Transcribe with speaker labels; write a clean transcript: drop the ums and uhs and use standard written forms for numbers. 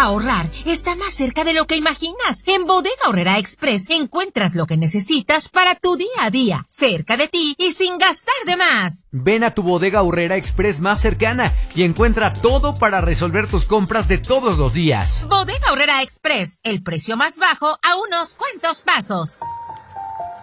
Speaker 1: Ahorrar está más cerca de lo que imaginas. En Bodega Aurrera Express encuentras lo que necesitas para tu día a día, cerca de ti y sin gastar de más.
Speaker 2: Ven a tu Bodega Aurrera Express más cercana y encuentra todo para resolver tus compras de todos los días.
Speaker 1: Bodega Aurrera Express, el precio más bajo a unos cuantos pasos.